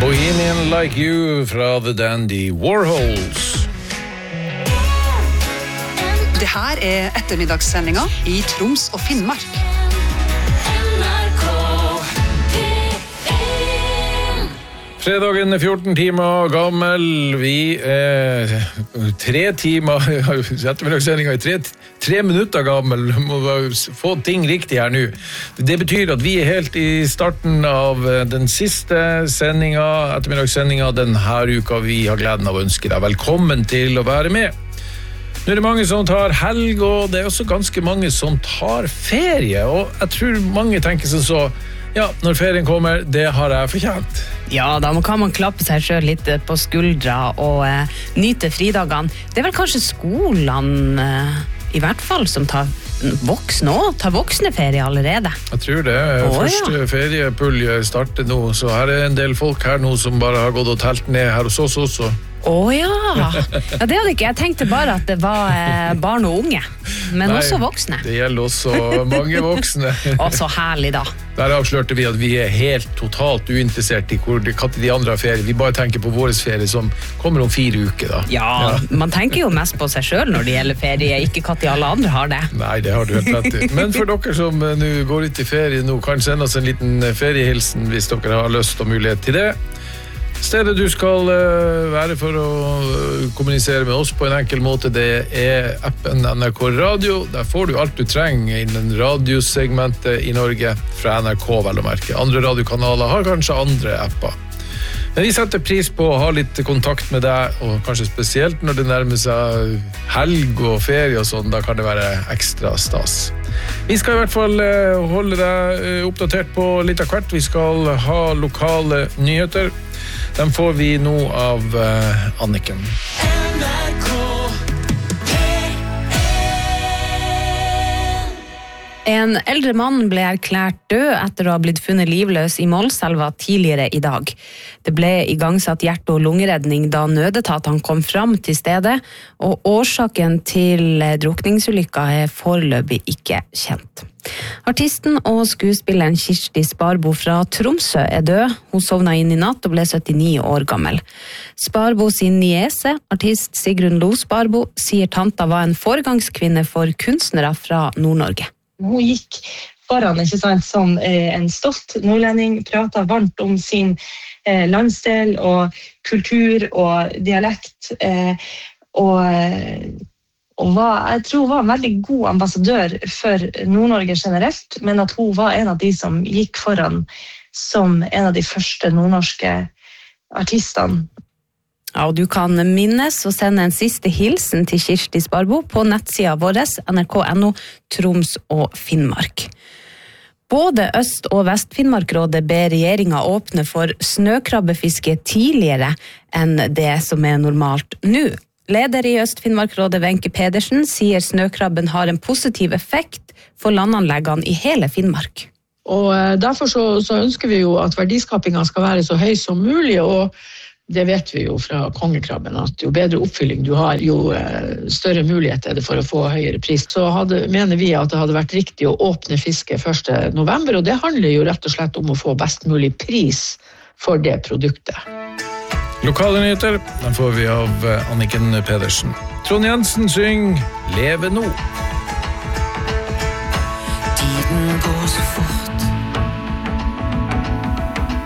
Bohemian Like You fra The Dandy Warhols. Det her ettermiddagssendinga I Troms og Finnmark. Fredagen 14 timer gammel. Vi 3 timer ettermiddagssendinga tre minutter gammel. Må få ting riktig her nå. Det betyr at vi helt I starten av den siste sendinga, ettermiddagssendinga denne uka. Vi har gleden av å ønske deg velkommen til å være med. Nå det mange som tar helg, og det også ganske mange som tar ferie. Og jeg tror mange tenker seg så, ja, når ferien kommer, det har jeg fortjent. Ja, da kan man klappe seg selv litt på skuldra og nyte fridagene. Det vel kanskje skolene, I hvert fall, som tar voksne ferie allerede. Jeg tror det. Første feriepulje starter nå, så her en del folk her nå som bare har gått og telt ned her hos oss også. Ja, det hadde ikke. Jeg tenkte bare at det var barn og unge, men Nei, også voksne. Det gjelder også mange voksne. Så herlig da. Der avslørte vi at vi helt totalt uinteressert I hvor de andre har ferie. Vi bare tenker på vår ferie som kommer om 4 uker da. Ja, man tenker jo mest på seg selv når det gjelder ferie, ikke hva alle andre har det. Nei, det har du helt rett I. Men for dere som nå går ut I ferie nå, kan sende oss en liten feriehilsen hvis dere har lyst og mulighet til det. Stedet du skal være for å kommunisere med oss på en enkel måte, det appen NRK Radio. Der får du alt du trenger innen radiosegmentet I Norge fra NRK, vel å merke. Andre radiokanaler har kanskje andre apper. Men vi setter pris på å ha litt kontakt med deg, og kanskje spesielt når det nærmer seg helg og ferie og sånn, da kan det være ekstra stas. Vi skal I hvert fall holde deg oppdatert på litt av hvert. Vi skal ha lokale nyheter. Den får vi nå av Anniken. En eldre mann ble erklært død etter å ha blitt funnet livløs I Målselva tidligere I dag. Det ble igangsatt hjerte- og lungeredning da nødetatene kom fram til stedet, og årsaken til drukningsulykka foreløpig ikke kjent. Artisten og skuespilleren Kirsti Sparbo fra Tromsø død. Hun sovna inn I natt og ble 79 år gammel. Sparbo sin niese, artist Sigrun Lo Sparbo, sier tanta var en foregangskvinne for kunstnere fra Nord-Norge. Hun gikk foran, ikke sant, som en stolt nordlending, pratet varmt om sin landsdel og kultur og dialekt, og jeg tror hun var en veldig god ambassadør for Nord-Norge generelt, men at hun var en av de som gikk foran som en av de første nordnorske artistene. Ja, og du kan minnes og sende en siste hilsen til Kirsti Sparbo på nettsida vår nrk.no, Troms og Finnmark. Både Øst- og Vest-Finnmarkrådet ber regjeringa åpne for snøkrabbefiske tidligere enn det som normalt nå. Leder I Øst-Finnmarkrådet Wenche Pedersen sier snøkrabben har en positiv effekt for landanleggene I hele Finnmark. Og derfor så ønsker vi jo at verdiskapingen skal være så høy som mulig, og det vet vi jo fra kongekrabben, at jo bedre oppfylling du har, jo større mulighet det for å få høyere pris. Så mener vi at det hadde vært riktig å åpne fiske 1. november, og det handler jo rett og slett om å få best mulig pris for det produktet. Lokale nyheter, den får vi av Anniken Pedersen. Trond Jensen syng Leve nå. Tiden går så fort.